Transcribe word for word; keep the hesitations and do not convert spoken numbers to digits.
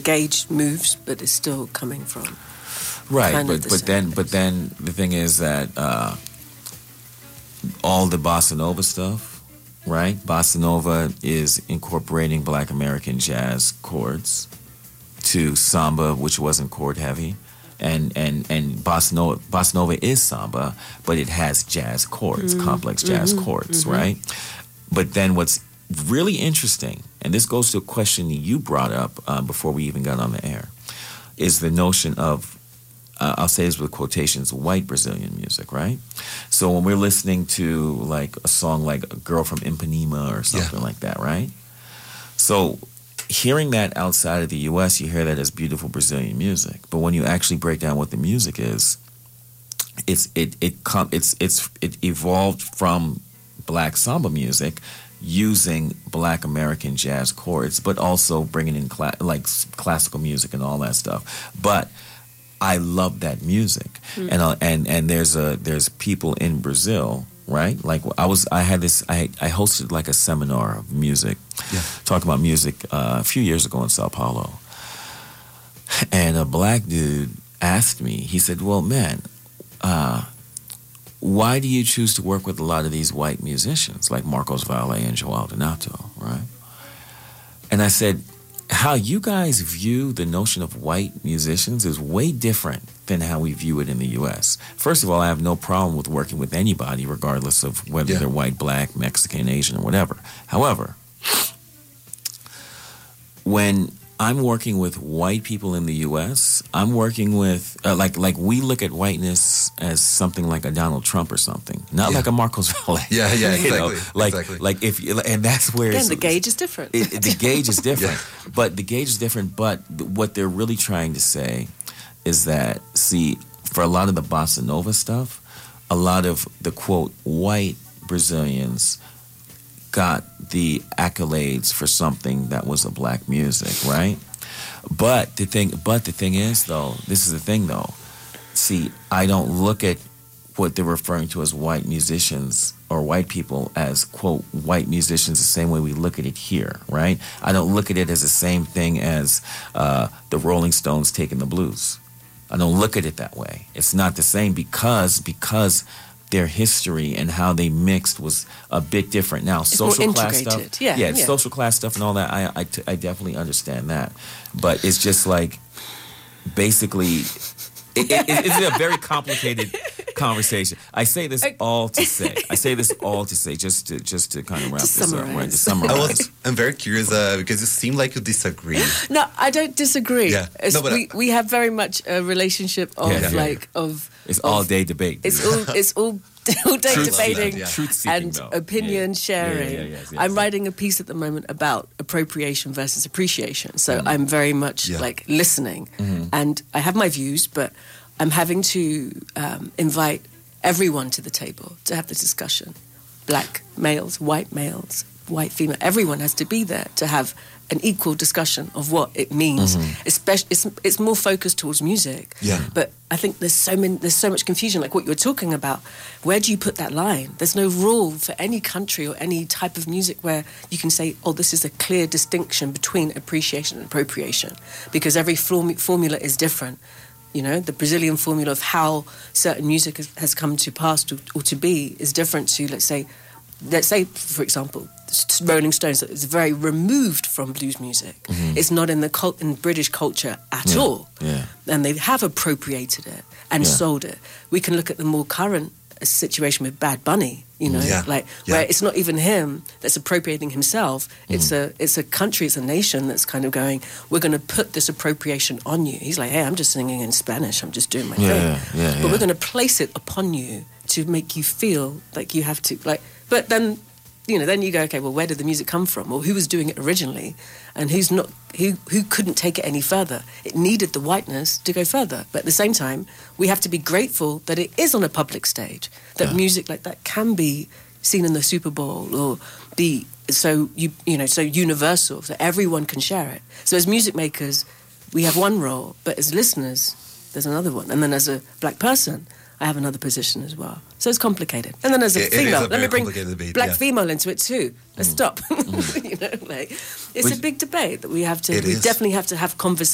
gauge moves, but it's still coming from right. kind but of the but same then place. but then the thing is that uh, all the bossa nova stuff, right? Bossa nova is incorporating Black American jazz chords to samba, which wasn't chord heavy. And and and bossa nova, bossa nova is samba, but it has jazz chords, mm-hmm. complex jazz mm-hmm. chords, mm-hmm. right? But then what's really interesting, and this goes to a question you brought up uh, before we even got on the air, is the notion of, uh, I'll say this with quotations, white Brazilian music, right? So when we're listening to like a song like A Girl from Ipanema or something yeah. like that, right? So hearing that outside of the U S, you hear that as beautiful Brazilian music. But when you actually break down what the music is, it's it it com- it's it's it evolved from Black samba music using Black American jazz chords, but also bringing in cla- like classical music and all that stuff. But I love that music, mm. and uh, and and there's a there's people in Brazil. Right, like I was, I had this, I I hosted like a seminar of music, yeah. talking about music uh, a few years ago in Sao Paulo, and a Black dude asked me. He said, "Well, man, uh, why do you choose to work with a lot of these white musicians like Marcos Valle and João Donato, right?" And I said, "How you guys view the notion of white musicians is way different than how we view it in the U S. First of all, I have no problem with working with anybody, regardless of whether yeah. they're white, Black, Mexican, Asian, or whatever. However, when I'm working with white people in the U S, I'm working with, uh, like, like we look at whiteness as something like a Donald Trump or something, not yeah. like a Marcos Valle. Yeah, yeah, exactly. You know, like, exactly. like if, and that's where Again, the gauge is different. It, the gauge is different, yeah. but the gauge is different. But what they're really trying to say is that, see, for a lot of the bossa nova stuff, a lot of the quote white Brazilians got the accolades for something that was a Black music, right? But the thing, but the thing is, though, this is the thing, though. See, I don't look at what they're referring to as white musicians or white people as, quote, white musicians the same way we look at it here, right? I don't look at it as the same thing as uh, the Rolling Stones taking the blues. I don't look at it that way. It's not the same because because their history and how they mixed was a bit different. Now, it's social more class integrated. stuff, yeah, yeah, yeah, social class stuff and all that. I I, t- I definitely understand that, but it's just like basically, it, it, it's a very complicated conversation. I say this all to say. I say this all to say, just to just to kind of wrap to this summarize. up, right? To summarize. I was, I'm very curious uh, because you seem like you disagree. No, I don't disagree. Yeah. It's, No, but we I- we have very much a relationship of Yeah, yeah. like of. It's of, all day debate. It's all it's all all day Truth debating seeking, yeah. Truth seeking, and though. opinion Yeah. sharing. Yeah, yeah, yeah, yes, yes, I'm yes. writing a piece at the moment about appropriation versus appreciation. So Mm. I'm very much Yeah. like listening, Mhm. and I have my views, but I'm having to um, invite everyone to the table to have the discussion. Black males, white males, white female, everyone has to be there to have an equal discussion of what it means. Mhm. Especially, it's it's more focused towards music. Yeah. But I think there's so many, there's so much confusion. Like what you were talking about, where do you put that line? There's no rule for any country or any type of music where you can say, oh, this is a clear distinction between appreciation and appropriation, because every form- formula is different. You know, the Brazilian formula of how certain music has, has come to pass to, or to be is different to, let's say, let's say, for example, Rolling Stones is very removed from blues music. Mm-hmm. It's not in the cult, in British culture at Yeah. all. Yeah. And they have appropriated it and Yeah. sold it. We can look at the more current situation with Bad Bunny, you know, Yeah. like Yeah. where it's not even him that's appropriating himself. It's Mm. a it's a country, it's a nation that's kind of going, we're going to put this appropriation on you. He's like, hey, I'm just singing in Spanish. I'm just doing my Yeah, thing. yeah, yeah, But yeah. we're going to place it upon you to make you feel like you have to, like, but then, you know, then you go, okay, well, where did the music come from? Or who was doing it originally? And who's not, who who couldn't take it any further? It needed the whiteness to go further. But at the same time, we have to be grateful that it is on a public stage, that Yeah. music like that can be seen in the Super Bowl or be so, you you know, so universal, so everyone can share it. So as music makers, we have one role, but as listeners, there's another one. And then as a black person, I have another position as well. So it's complicated. And then as a It- it is female, a let me very bring complicated debate, black yeah. female into it too. Let's stop. you know, like it's Which- a big debate that we have to. It we is. definitely have to have conversations.